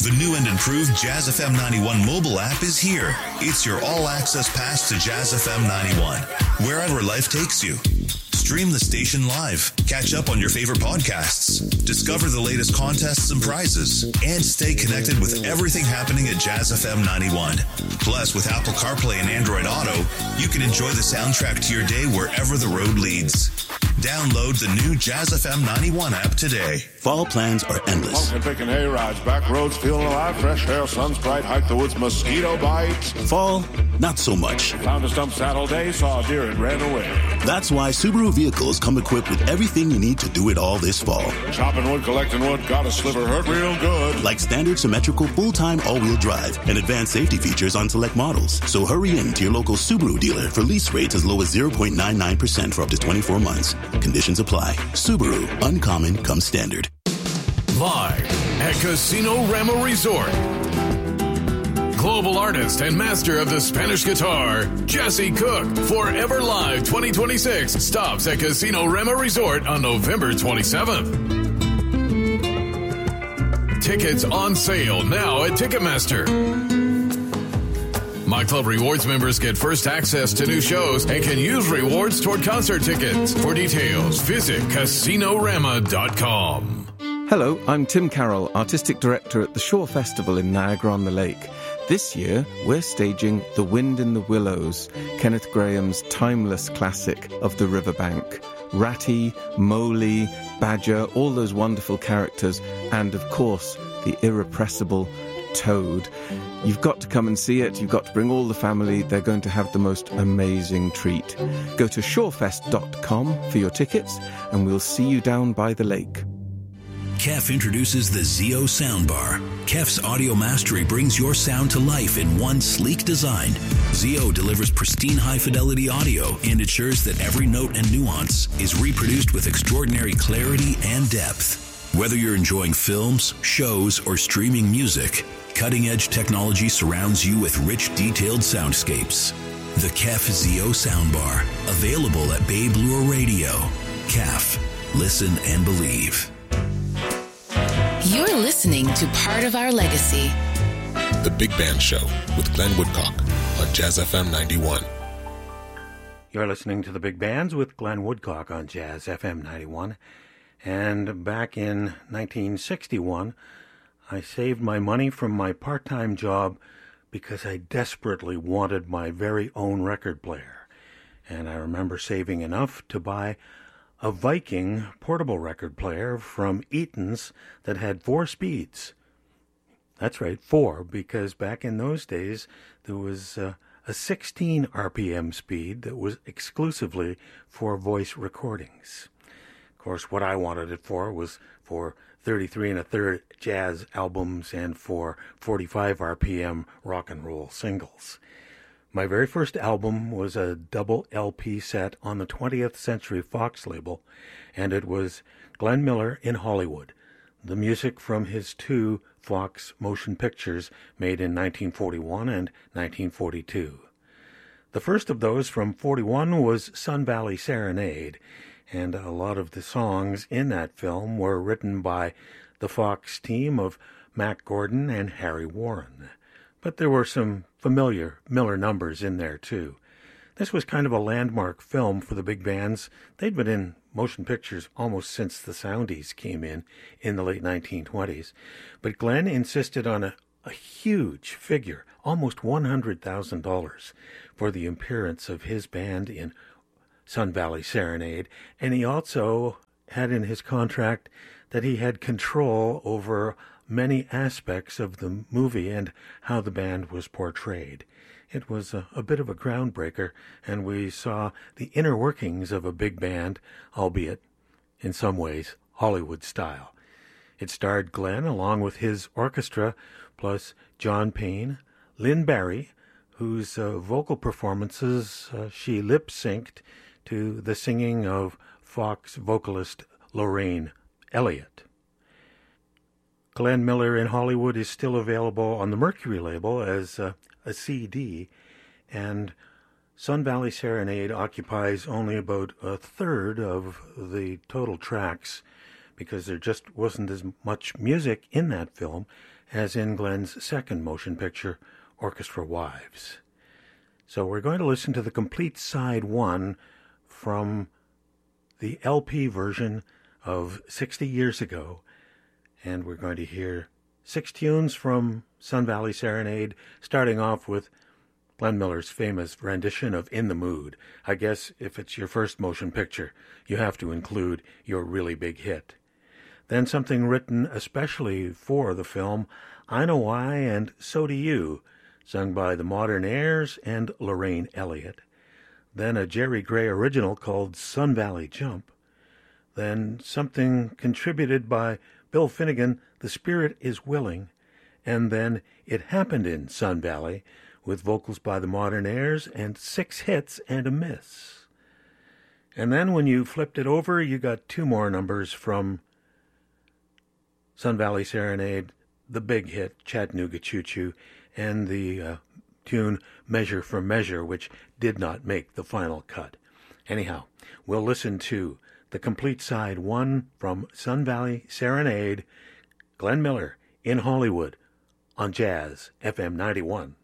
The new and improved Jazz FM 91 mobile app is here. It's your all-access pass to Jazz FM 91, wherever life takes you. Stream the station live, catch up on your favorite podcasts, discover the latest contests and prizes, and stay connected with everything happening at Jazz FM 91. Plus, with Apple CarPlay and Android Auto, you can enjoy the soundtrack to your day wherever the road leads. Download the new Jazz FM 91 app today. Fall plans are endless. Walking, picking hay rides, back roads, feeling alive, fresh air, sun's bright, hike the woods, mosquito bites. Fall, not so much. Found a stump saddle day, saw a deer and ran away. That's why Subaru vehicles come equipped with everything you need to do it all this fall. Chopping wood, collecting wood, got a sliver, hurt real good. Like standard symmetrical full-time all-wheel drive and advanced safety features on select models. So hurry in to your local Subaru dealer for lease rates as low as 0.99% for up to 24 months. Conditions apply. Subaru, uncommon comes standard. Live at Casino Rama Resort. Global artist and master of the Spanish guitar, Jesse Cook, Forever Live 2026 stops at Casino Rama Resort on November 27th. Tickets on sale now at Ticketmaster. My Club Rewards members get first access to new shows and can use rewards toward concert tickets. For details, visit CasinoRama.com. Hello, I'm Tim Carroll, Artistic Director at the Shore Festival in Niagara-on-the-Lake. This year, we're staging The Wind in the Willows, Kenneth Graham's timeless classic of the riverbank. Ratty, Mowgli, Badger, all those wonderful characters, and of course, the irrepressible Toad. You've got to come and see it. You've got to bring all the family. They're going to have the most amazing treat. Go to shorefest.com for your tickets, and we'll see you down by the lake. KEF introduces the ZO Soundbar. KEF's audio mastery brings your sound to life in one sleek design. ZO delivers pristine high-fidelity audio and ensures that every note and nuance is reproduced with extraordinary clarity and depth. Whether you're enjoying films, shows, or streaming music, cutting-edge technology surrounds you with rich, detailed soundscapes. The KEF ZO Soundbar, available at Babe Lure Radio. KEF. Listen and believe. You're listening to Part of Our Legacy. The Big Band Show with Glenn Woodcock on Jazz FM 91. You're listening to The Big Bands with Glenn Woodcock on Jazz FM 91. And back in 1961, I saved my money from my part-time job because I desperately wanted my very own record player. And I remember saving enough to buy a Viking portable record player from Eaton's that had 4 speeds. That's right, 4, because back in those days there was a 16 RPM speed that was exclusively for voice recordings. Of course, what I wanted it for was for 33 1/3 jazz albums and for 45 RPM rock and roll singles. My very first album was a double LP set on the 20th Century Fox label, and it was Glenn Miller in Hollywood, the music from his 2 Fox motion pictures made in 1941 and 1942. The first of those, from 41, was Sun Valley Serenade, and a lot of the songs in that film were written by the Fox team of Mack Gordon and Harry Warren. But there were some familiar Miller numbers in there, too. This was kind of a landmark film for the big bands. They'd been in motion pictures almost since the Soundies came in the late 1920s. But Glenn insisted on a huge figure, almost $100,000, for the appearance of his band in Sun Valley Serenade. And he also had in his contract that he had control over many aspects of the movie and how the band was portrayed. It was a bit of a groundbreaker, and we saw the inner workings of a big band, albeit, in some ways, Hollywood style. It starred Glenn along with his orchestra, plus John Payne, Lynn Barry, whose vocal performances she lip-synced to the singing of Fox vocalist Lorraine Elliott. Glenn Miller in Hollywood is still available on the Mercury label as a CD, and Sun Valley Serenade occupies only about a third of the total tracks because there just wasn't as much music in that film as in Glenn's second motion picture, Orchestra Wives. So we're going to listen to the complete side one from the LP version of 60 years ago, and we're going to hear 6 tunes from Sun Valley Serenade, starting off with Glenn Miller's famous rendition of In the Mood. I guess if it's your first motion picture, you have to include your really big hit. Then something written especially for the film, I Know Why and So Do You, sung by the Modern Airs and Lorraine Elliott. Then a Jerry Gray original called Sun Valley Jump. Then something contributed by Bill Finnegan, The Spirit is Willing. And then It Happened in Sun Valley, with vocals by the Modern Airs and 6 hits and a miss. And then when you flipped it over, you got 2 more numbers from Sun Valley Serenade, the big hit, Chattanooga Choo Choo, and the tune Measure for Measure, which did not make the final cut. Anyhow, we'll listen to the complete side one from Sun Valley Serenade, Glenn Miller in Hollywood on Jazz FM 91.